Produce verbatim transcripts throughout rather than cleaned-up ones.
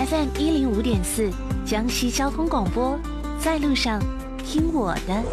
F M 一零五点四，江西交通广播，在路上听我的。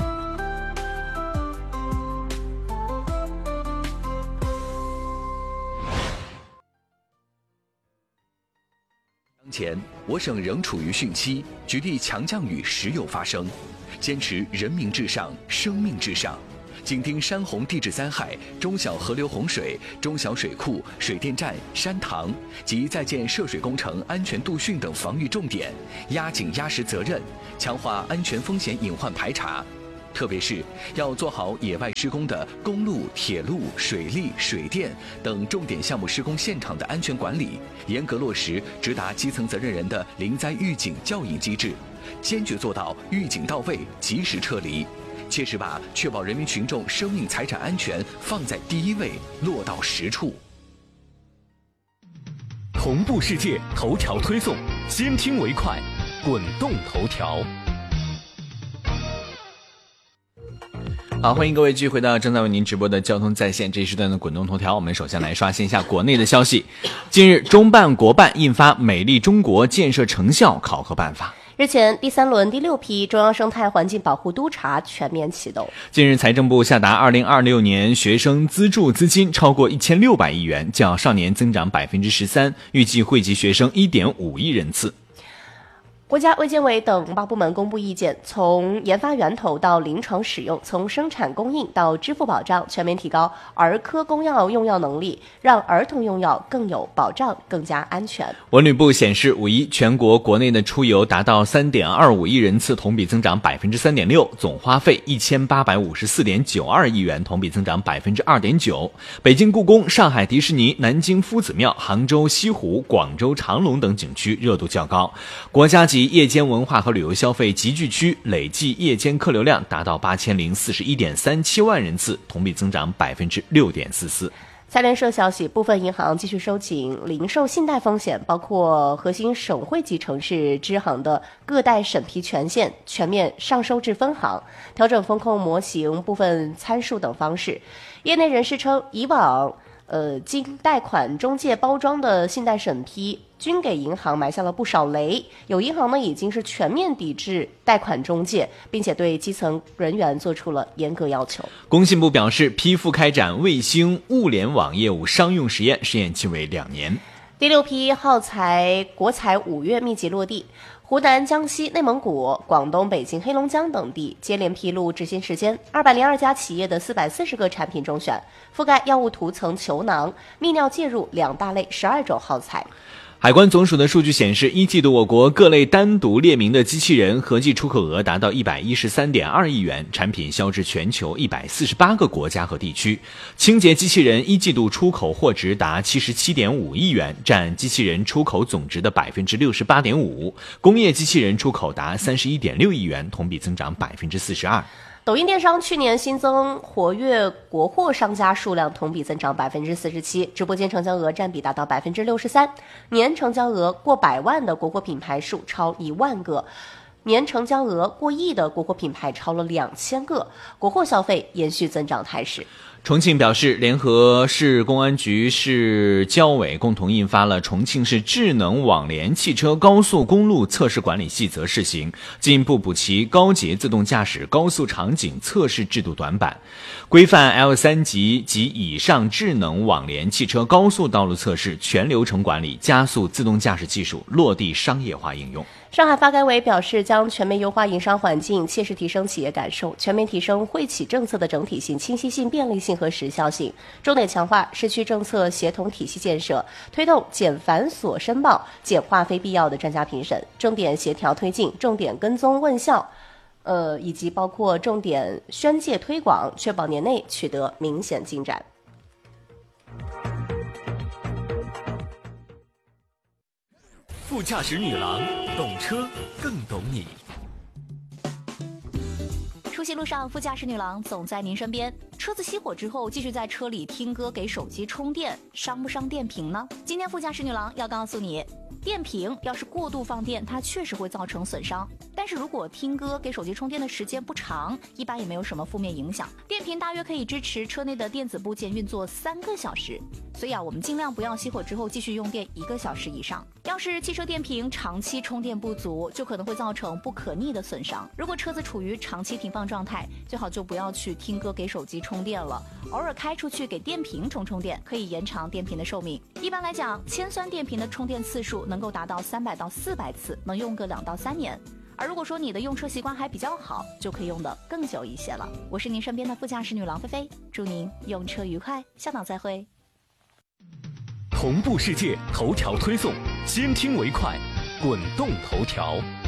当前，我省仍处于汛期，局地强降雨时有发生，坚持人民至上、生命至上。紧盯山洪地质灾害、中小河流洪水、中小水库、水电站、山塘及在建涉水工程安全度汛等防御重点，压紧压实责任，强化安全风险隐患排查。特别是要做好野外施工的公路、铁路、水利、水电等重点项目施工现场的安全管理，严格落实直达基层责任人的临灾预警教引机制，坚决做到预警到位、及时撤离。切实把确保人民群众生命财产安全放在第一位落到实处。 同步世界头条推送，先听为快，滚动头条。 好，欢迎各位继续回到正在为您直播的交通在线这一时段的滚动头条。我们首先来刷新一下国内的消息。近日，中办国办印发《美丽中国建设成效考核办法》。 日前，第三轮第六批中央生态环境保护督查全面启动。 近日，财政部下达二零二六年学生资助资金超过一千六百亿元，较上年增长百分之十三，预计惠及学生一点五亿人次。 国家卫健委等八部门公布意见，从研发源头到临床使用，从生产供应到支付保障，全面提高儿科公药用药能力，让儿童用药更有保障、更加安全。 文旅部显示，五一全国国内的出游达到三点二五亿人次，同比增长百分之三点六，总花费一千八百五十四点九二亿元，同比增长百分之二点九。北京故宫、上海迪士尼、南京夫子庙、杭州西湖、广州长隆等景区热度较高。国家级夜间文化和旅游消费集聚区累计夜间客流量达到八千零四十一点三七万人次，同比增长百分之六点四四。 财联社消息，部分银行继续收紧零售信贷风险，包括核心省会级城市支行的各贷审批权限全面上收至分行，调整风控模型部分参数等方式。业内人士称，以往呃经贷款中介包装的信贷审批均给银行埋下了不少雷，有银行呢已经是全面抵制贷款中介，并且对基层人员做出了严格要求。 工信部表示，批复开展卫星物联网业务商用实验，试验期为两年。 第六批耗材国材五月密集落地，湖南、江西、内蒙古、广东、北京、黑龙江等地接连披露执行时间，二百零二家企业的四百四十个产品中选，覆盖药物涂层球囊、泌尿介入两大类十二种耗材。 海关总署的数据显示，一季度我国各类单独列明的机器人合计出口额达到一百一十三点二亿元，产品销至全球一百四十八个国家和地区。清洁机器人一季度出口货值达七十七点五亿元，占机器人出口总值的百分之六十八点五。工业机器人出口达三十一点六亿元，同比增长百分之四十二。 抖音电商去年新增活跃国货商家数量同比增长百分之四十七，直播间成交额占比达到百分之六十三，年成交额过百万的国货品牌数超一万个，年成交额过亿的国货品牌超了两千个，国货消费延续增长态势。 重庆表示，联合市公安局、市交委共同印发了《重庆市智能网联汽车高速公路测试管理细则（试行）》，进一步补齐高节自动驾驶高速场景测试制度短板，规范 L 三 级及以上智能网联汽车高速道路测试全流程管理，加速自动驾驶技术落地商业化应用。 上海发改委表示，将全面优化营商环境，切实提升企业感受，全面提升惠企政策的整体性、清晰性、便利性和时效性，重点强化市区政策协同体系建设，推动减繁琐申报，简化非必要的专家评审，重点协调推进，重点跟踪问效，呃，以及包括重点宣介推广，确保年内取得明显进展。 副驾驶女郎，懂车更懂你。 出行路上，副驾驶女郎总在您身边。车子熄火之后，继续在车里听歌、给手机充电，伤不伤电瓶呢？今天副驾驶女郎要告诉你，电瓶要是过度放电，它确实会造成损伤，但是是如果听歌给手机充电的时间不长，一般也没有什么负面影响。电瓶大约可以支持车内的电子部件运作三个小时，所以啊，我们尽量不要熄火之后继续用电一个小时以上。要是汽车电瓶长期充电不足，就可能会造成不可逆的损伤。如果车子处于长期停放状态，最好就不要去听歌给手机充电了，偶尔开出去给电瓶充充电，可以延长电瓶的寿命。一般来讲，铅酸电瓶的充电次数能够达到三百到四百次，能用个两到三年。而如果说你的用车习惯还比较好，就可以用得更久一些了。我是您身边的副驾驶女郎菲菲，祝您用车愉快，下档再会。 同步世界头条推送，先听为快，滚动头条。